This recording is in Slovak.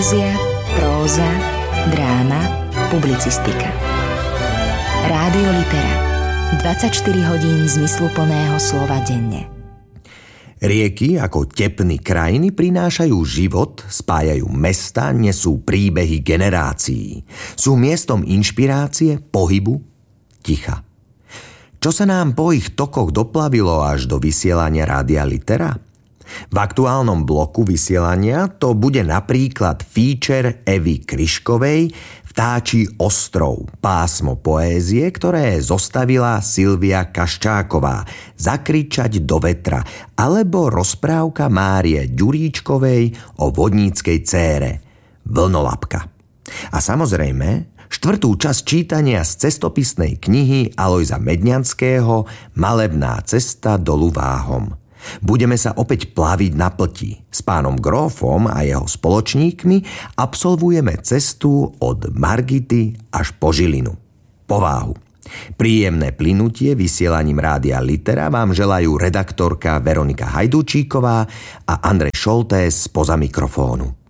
Poézia, próza, dráma, publicistika. Rádio Litera. 24 hodín zmysluplného slova denne. Rieky ako tepny krajiny prinášajú život, spájajú mesta, nesú príbehy generácií. Sú miestom inšpirácie, pohybu, ticha. Čo sa nám po ich tokoch doplavilo až do vysielania Rádia Litera? V aktuálnom bloku vysielania to bude napríklad feature Evy Kryškovej Vtáčí ostrov, pásmo poézie, ktoré zostavila Silvia Kaščáková, Zakričať do vetra, alebo rozprávka Márie Ďuríčkovej o vodníckej dcére, Vlnolapka. A samozrejme, štvrtú časť čítania z cestopisnej knihy Alojza Medňanského Malebná cesta dolu Váhom. Budeme sa opäť plaviť na plti. S pánom Grófom a jeho spoločníkmi absolvujeme cestu od Margity až po Žilinu. Po Váhu. Príjemné plynutie vysielaním Rádia Litera vám želajú redaktorka Veronika Hajdúčíková a Andrej Šoltés spoza mikrofónu.